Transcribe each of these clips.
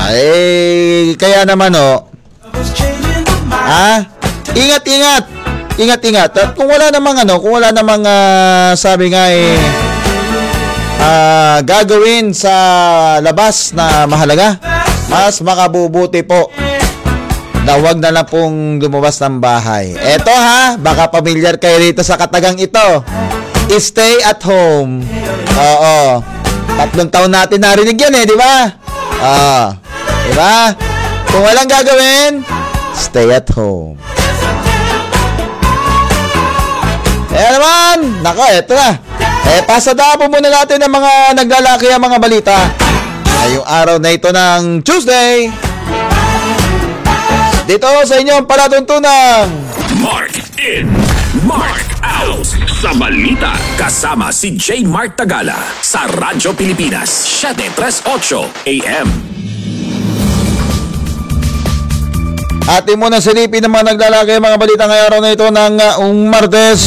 Kaya naman ingat. Ingat. At kung wala namang sabi nga gagawin sa labas na mahalaga, mas makabubuti po na huwag na lang pong lumabas ng bahay. Eto baka pamilyar kayo rito sa katagang ito. Stay at home. Oo. 3 taon natin narinig yan di ba? Di ba? Kung walang gagawin, stay at home. Naman, eto na. Pasada po muna natin ang mga naglalaki ang mga balita. Ngayong araw na ito ng Tuesday. Dito sa inyong palatuntunan. Mark in, Mark out sa balita. Kasama si J. Mark Tagala sa Radyo Pilipinas 738 AM. Atin muna silipin ng mga naglalaki ang mga balita ngayong araw na ito ng Martes.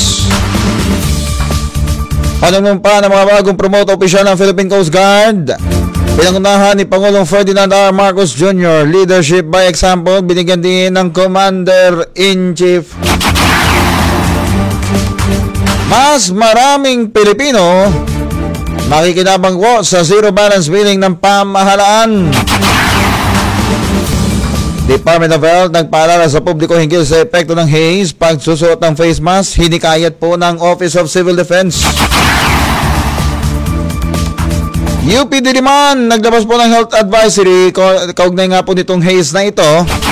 Panunumpa ng mga bagong promote opisyal ng Philippine Coast Guard. Pinangunahan ni Pangulong Ferdinand R. Marcos Jr. Leadership by example, binigyan din ng Commander-in-Chief. Mas maraming Pilipino makikinabang po sa zero balance billing ng pamahalaan. Department of Health nagpaalala sa publiko hinggil sa epekto ng haze, pagsusuot ng face mask, hinikayat po ng Office of Civil Defense. UP Diliman naglabas po ng health advisory kaugnay nga po nitong haze na ito.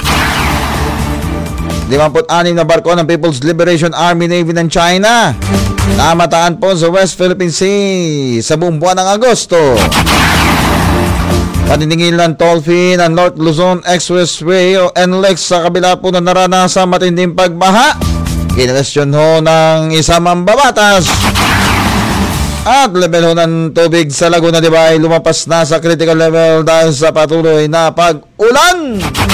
56 na barko ng People's Liberation Army Navy ng China namataan po sa West Philippine Sea sa buong buwan ng Agosto. Paniningil ng toll fee ng North Luzon Expressway o NLEX sa kabila po na naranasan matinding pagbaha. Kinwestiyon ng isang mambabatas. At level ng tubig sa Laguna de Bay lumapas na sa critical level dahil sa patuloy na pag-ulan.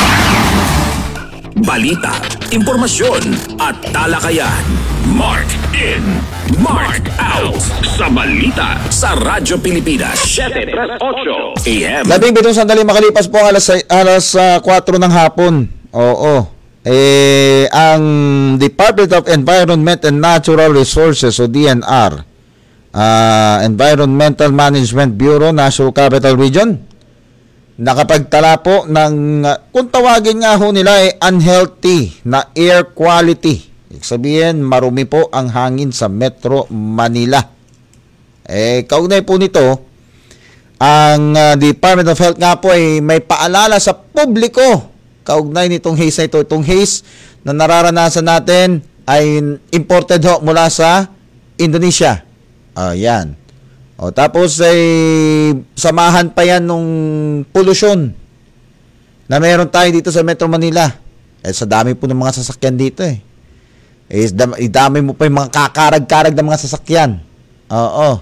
Balita, impormasyon at talakayan. Mark in, Mark out sa balita sa Radyo Pilipinas 738 AM. 17 sandali makalipas po alas 4 ng hapon. Oo. Ang Department of Environment and Natural Resources o DNR, Environmental Management Bureau, National Capital Region, nakapagtala po ng, kung tawagin nga ho nila unhealthy na air quality. Ibig sabihin, marumi po ang hangin sa Metro Manila. Kaugnay po nito, ang Department of Health nga po ay may paalala sa publiko kaugnay nitong haze na ito. Itong haze na nararanasan natin ay imported ho mula sa Indonesia. Yan. Tapos ay samahan pa yan nung polusyon na meron tayo dito sa Metro Manila. Sa dami po ng mga sasakyan dito dami mo pa yung mga kakarag-karag ng mga sasakyan. Oo.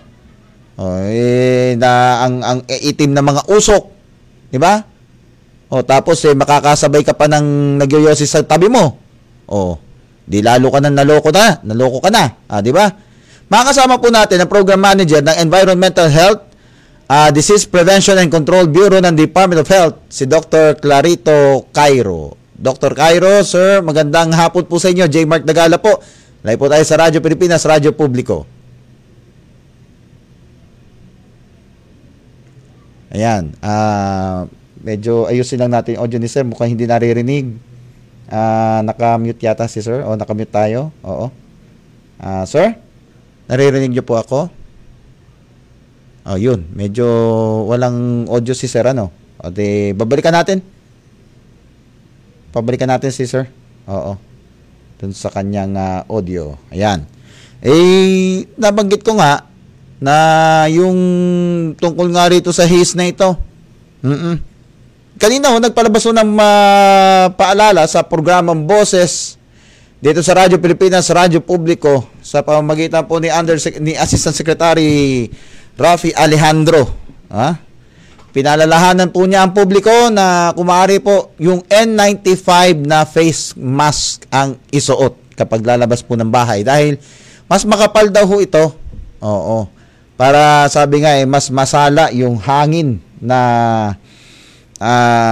Ang itim na mga usok. Di ba? Tapos makakasabay ka pa ng nagyoyosis sa tabi mo. Di lalo ka nang naloko ka na. Di ba? Makakasama po natin ang Program Manager ng Environmental Health, Disease Prevention and Control Bureau ng Department of Health, si Dr. Clarito Cairo. Dr. Cairo, sir, magandang hapon po sa inyo. J. Mark Tagala po. Live po tayo sa Radyo Pilipinas, Radyo Publiko. Ayan. Medyo ayusin lang natin audio ni sir. Mukhang hindi naririnig. Naka-mute yata si sir. Naka-mute tayo. Oo. Sir? Naririnig niyo po ako? Yun. Medyo walang audio si sir, babalikan natin. Pabalikan natin si sir. Oo. Dun sa kanyang audio. Ayan. Nabanggit ko nga na yung tungkol nga rito sa haze na ito. Kanina nagpalabas ng paalala sa programang Boses dito sa Radyo Pilipinas, Radyo Publiko, sa pamamagitan po ni Assistant Secretary Rafi Alejandro. Pinalalahanan po niya ang publiko na kumari po yung N95 na face mask ang isuot kapag lalabas po ng bahay dahil mas makapal daw ho ito. Oo. Para sabi nga mas masala yung hangin na